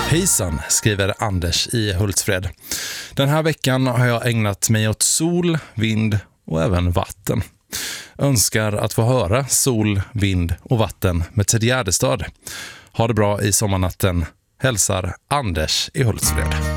Hejsan, skriver Anders i Hultsfred. Den här veckan har jag ägnat mig åt sol, vind och även vatten. Önskar att få höra sol, vind och vatten med Ted Gärdestad. Ha det bra i sommarnatten. Hälsar Anders i Hultsfred.